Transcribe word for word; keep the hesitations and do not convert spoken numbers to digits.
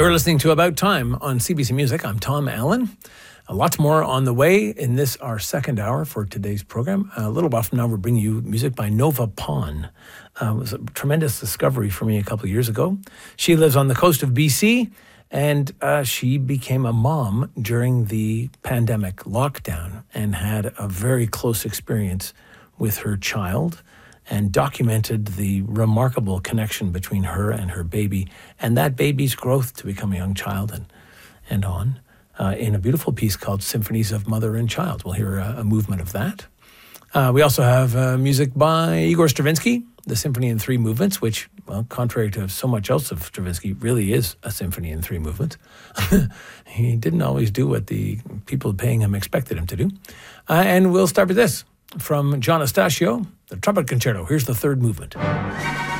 You're listening to About Time on C B C Music. I'm Tom Allen. A lot more on the way in this, our second hour for today's program. A little while from now, we'll bring you music by Nova Pawn. Uh, it was a tremendous discovery for me a couple of years ago. She lives on the coast of B C, and uh, she became a mom during the pandemic lockdown and had a very close experience with her child and documented the remarkable connection between her and her baby and that baby's growth to become a young child and, and on. Uh, in a beautiful piece called Symphonies of Mother and Child. We'll hear a, a movement of that. Uh, we also have uh, music by Igor Stravinsky, the Symphony in Three Movements, which, well, contrary to so much else of Stravinsky, really is a symphony in three movements. He didn't always do what the people paying him expected him to do. Uh, and we'll start with this from John Astasio, the Trumpet Concerto. Here's the third movement.